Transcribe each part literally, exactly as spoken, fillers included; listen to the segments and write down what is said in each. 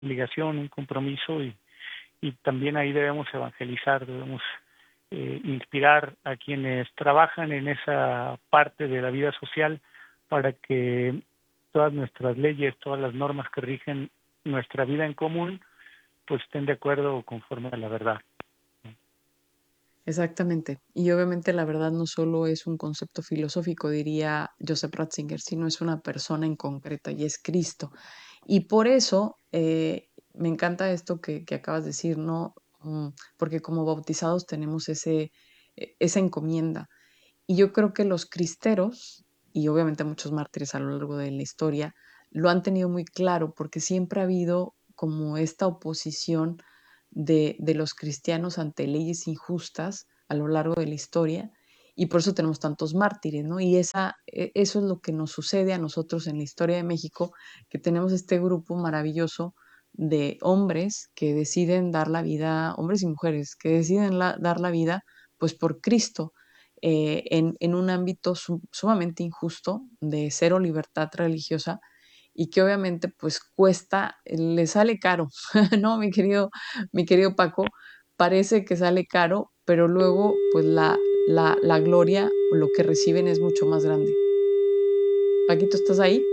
obligación, un compromiso y, y también ahí debemos evangelizar, debemos eh, inspirar a quienes trabajan en esa parte de la vida social para que todas nuestras leyes, todas las normas que rigen nuestra vida en común, pues estén de acuerdo o conforme a la verdad. Exactamente. Y obviamente la verdad no solo es un concepto filosófico, diría Joseph Ratzinger, sino es una persona en concreta y es Cristo. Y por eso eh, me encanta esto que, que acabas de decir, ¿no? Mm, Porque como bautizados tenemos ese, e- esa encomienda. Y yo creo que los cristeros, y obviamente muchos mártires a lo largo de la historia, lo han tenido muy claro porque siempre ha habido como esta oposición de, de los cristianos ante leyes injustas a lo largo de la historia. Y por eso tenemos tantos mártires, ¿no? Y esa, e- eso es lo que nos sucede a nosotros en la historia de México, que tenemos este grupo maravilloso de hombres que deciden dar la vida, hombres y mujeres, que deciden la- dar la vida pues por Cristo eh, en, en, un ámbito su, sumamente injusto de cero libertad religiosa y que obviamente pues cuesta, le sale caro, ¿no? Mi querido, mi querido Paco, parece que sale caro, pero luego pues la, la, la gloria, lo que reciben es mucho más grande. Paquito, ¿estás ahí?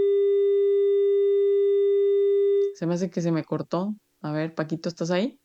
Se me hace que se me cortó. A ver, Paquito, ¿estás ahí?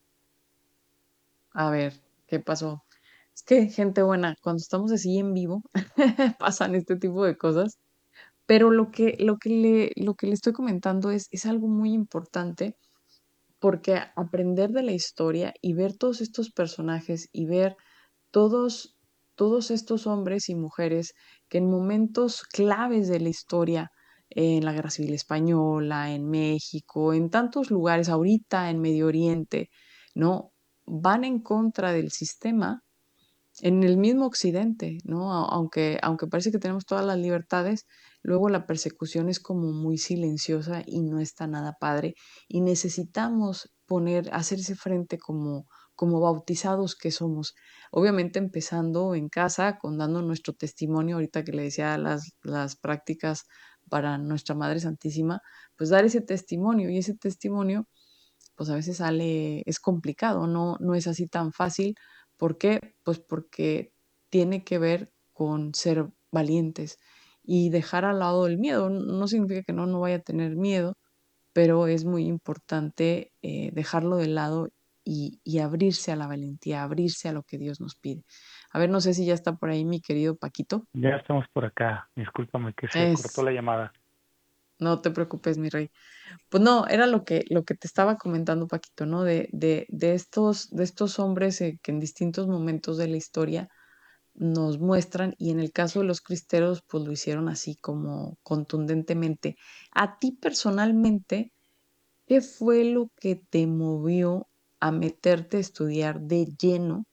A ver, ¿qué pasó? Es que, gente buena, cuando estamos así en vivo, pasan este tipo de cosas. Pero lo que, lo que le, lo que le estoy comentando es, es algo muy importante porque aprender de la historia y ver todos estos personajes y ver todos, todos estos hombres y mujeres que en momentos claves de la historia, en la Guerra Civil Española, en México, en tantos lugares, ahorita en Medio Oriente, ¿no? Van en contra del sistema en el mismo occidente, ¿no? A- Aunque, aunque parece que tenemos todas las libertades, luego la persecución es como muy silenciosa y no está nada padre. Y necesitamos poner, hacerse frente como, como bautizados que somos. Obviamente empezando en casa, con dando nuestro testimonio, ahorita que le decía las, las prácticas para nuestra Madre Santísima, pues dar ese testimonio y ese testimonio pues a veces sale, es complicado, no, no es así tan fácil. ¿Por qué? Pues porque tiene que ver con ser valientes y dejar al lado el miedo. No significa que no, no vaya a tener miedo, pero es muy importante eh, dejarlo de lado y, y abrirse a la valentía, abrirse a lo que Dios nos pide. A ver, no sé si ya está por ahí mi querido Paquito. Ya estamos por acá, discúlpame que se cortó Es, la llamada. no te preocupes, mi rey. Pues no, era lo que, lo que te estaba comentando, Paquito, ¿no? De, de, de estos, de estos hombres eh, que en distintos momentos de la historia nos muestran, y en el caso de los cristeros, pues lo hicieron así como contundentemente. A ti personalmente, ¿qué fue lo que te movió a meterte a estudiar de lleno,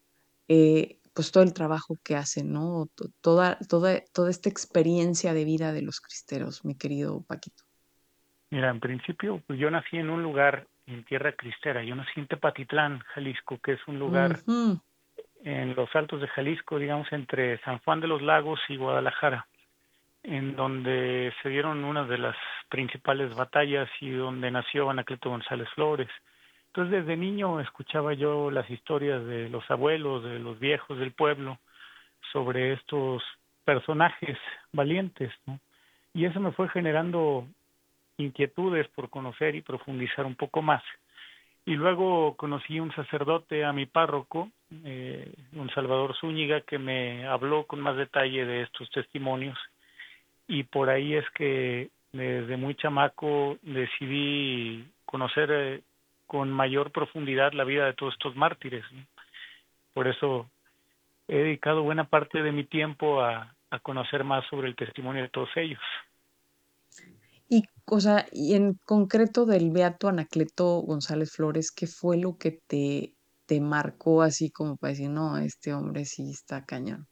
eh, pues todo el trabajo que hacen, ¿no? To- Toda, toda, toda esta experiencia de vida de los cristeros, mi querido Paquito. Mira, en principio, pues yo nací en un lugar en tierra cristera. Yo nací en Tepatitlán, Jalisco, que es un lugar Ujú. en los altos de Jalisco, digamos, entre San Juan de los Lagos y Guadalajara, en donde se dieron una de las principales batallas y donde nació Anacleto González Flores. Entonces, desde niño escuchaba yo las historias de los abuelos, de los viejos del pueblo, sobre estos personajes valientes, ¿no? Y eso me fue generando inquietudes por conocer y profundizar un poco más. Y luego conocí un sacerdote, a mi párroco, eh, don Salvador Zúñiga, que me habló con más detalle de estos testimonios. Y por ahí es que desde muy chamaco decidí conocer eh, con mayor profundidad la vida de todos estos mártires, ¿no? Por eso he dedicado buena parte de mi tiempo a, a conocer más sobre el testimonio de todos ellos. Y, o sea, y en concreto del beato Anacleto González Flores, ¿qué fue lo que te, te marcó así como para decir, no, este hombre sí está cañón?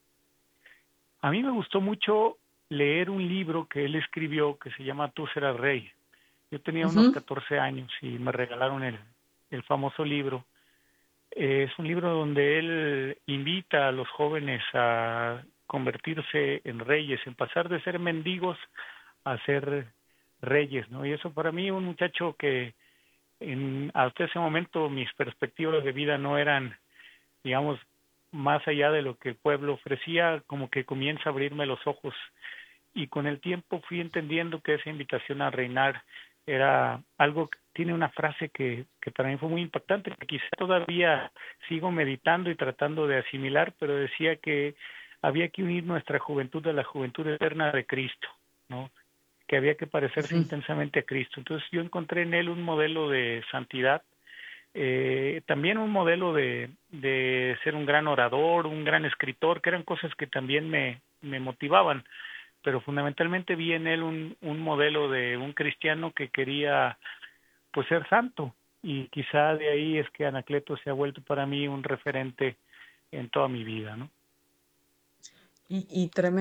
A mí me gustó mucho leer un libro que él escribió que se llama Tú serás rey. Yo tenía unos Ujú. catorce años y me regalaron el, el famoso libro. Eh, es un libro donde él invita a los jóvenes a convertirse en reyes, en pasar de ser mendigos a ser reyes, ¿no? Y eso para mí, un muchacho que en, hasta ese momento mis perspectivas de vida no eran, digamos, más allá de lo que el pueblo ofrecía, como que comienza a abrirme los ojos y con el tiempo fui entendiendo que esa invitación a reinar era algo que tiene una frase que, que para mí fue muy impactante, que quizá todavía sigo meditando y tratando de asimilar, pero decía que había que unir nuestra juventud a la juventud eterna de Cristo, ¿no? Que había que parecerse Ujú. intensamente a Cristo. Entonces yo encontré en él un modelo de santidad, eh, también un modelo de, de ser un gran orador, un gran escritor, que eran cosas que también me, me motivaban, pero fundamentalmente vi en él un, un modelo de un cristiano que quería pues ser santo, y quizá de ahí es que Anacleto se ha vuelto para mí un referente en toda mi vida, ¿no? Y, y tremendo.